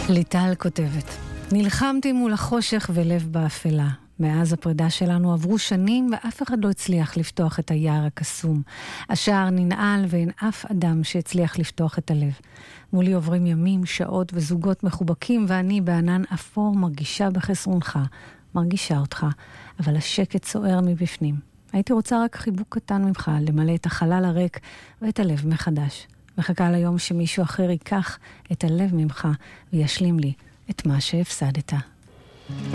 ליטל כותבת, נלחמתי מול החושך ולב באפלה. מאז הפרידה שלנו עברו שנים ואף אחד לא הצליח לפתוח את היער הקסום. השער ננעל ואין אף אדם שהצליח לפתוח את הלב. מולי עוברים ימים, שעות וזוגות מחובקים ואני בענן אפור מרגישה בחסרונך, מרגישה אותך, אבל השקט סוער מבפנים. הייתי רוצה רק חיבוק קטן ממך, למלא את החלל הריק ואת הלב מחדש. מחכה ליום שמישהו אחר ייקח את הלב ממך וישלים לי את מה שהפסדת.